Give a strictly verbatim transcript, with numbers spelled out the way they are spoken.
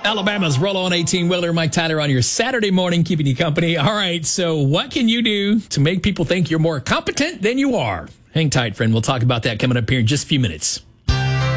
Alabama's Roll On eighteen-wheeler, Mike Tyler on your Saturday morning, keeping you company. All right, so what can you do to make people think you're more competent than you are? Hang tight, friend. We'll talk about that coming up here in just a few minutes.